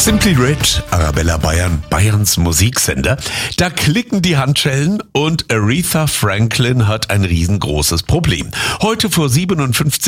Simply Red, Arabella Bayern, Bayerns Musiksender. Da klicken die Handschellen und Aretha Franklin hat ein riesengroßes Problem. Heute vor 57